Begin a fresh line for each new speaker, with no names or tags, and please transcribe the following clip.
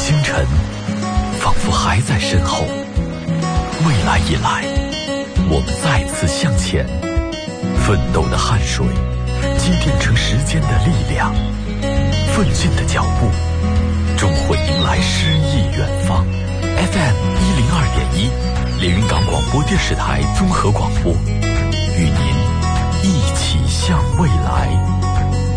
星辰仿佛还在身后，未来已来，我们再次向前，奋斗的汗水积淀成时间的力量，奋进的脚步终会迎来诗意远方。 FM 102.1，连云港广播电视台综合广播，与您一起向未来。